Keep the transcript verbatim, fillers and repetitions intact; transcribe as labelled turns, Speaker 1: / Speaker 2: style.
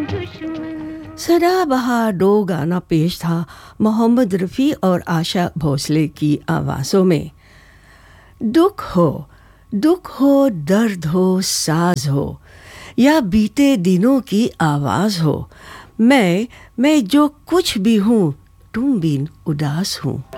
Speaker 1: सदाबहार दो गाना पेश था मोहम्मद रफ़ी और आशा भोसले की आवाज़ों में। दुख हो दुख हो दर्द हो साज हो या बीते दिनों की आवाज़ हो, मैं मैं जो कुछ भी हूँ तुम बिन उदास हूँ।